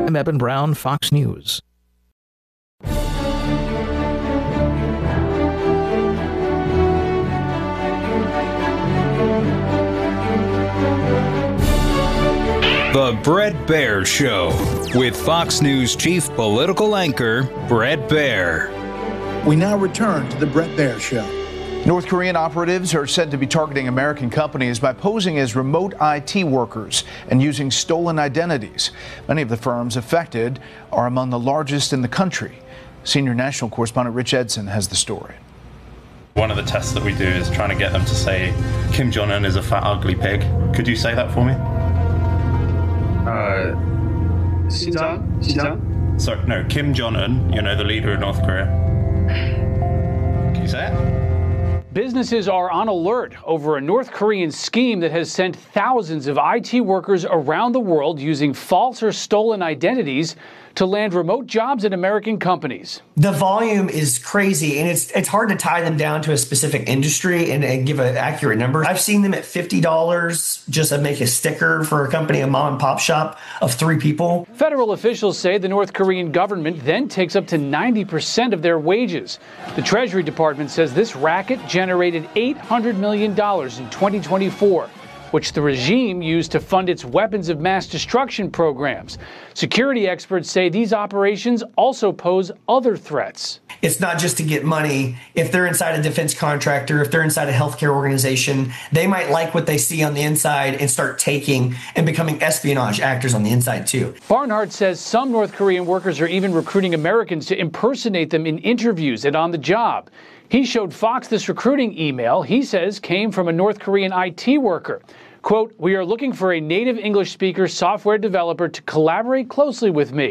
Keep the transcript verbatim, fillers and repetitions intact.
I'm Eben Brown, Fox News. The Bret Baier Show with Fox News chief political anchor Bret Baier. We now return to the Bret Baier Show. North Korean operatives are said to be targeting American companies by posing as remote I T workers and using stolen identities. Many of the firms affected are among the largest in the country. Senior national correspondent Rich Edson has the story. One of the tests that we do is trying to get them to say Kim Jong-un is a fat, ugly pig. Could you say that for me? Uh, Xinjiang? Xinjiang? Sorry, no, Kim Jong-un, you know, the leader of North Korea. Can you say it? Businesses are on alert over a North Korean scheme that has sent thousands of I T workers around the world using false or stolen identities to land remote jobs at American companies. The volume is crazy, and it's it's hard to tie them down to a specific industry and, and give an accurate number. I've seen them at fifty dollars just to make a sticker for a company, a mom and pop shop of three people. Federal officials say the North Korean government then takes up to ninety percent of their wages. The Treasury Department says this racket generated eight hundred million dollars in twenty twenty-four. Which the regime used to fund its weapons of mass destruction programs. Security experts say these operations also pose other threats. It's not just to get money. If they're inside a defense contractor, if they're inside a healthcare organization, they might like what they see on the inside and start taking and becoming espionage actors on the inside too. Barnhart says some North Korean workers are even recruiting Americans to impersonate them in interviews and on the job. He showed Fox this recruiting email he says came from a North Korean I T worker. Quote, "We are looking for a native English speaker software developer to collaborate closely with me.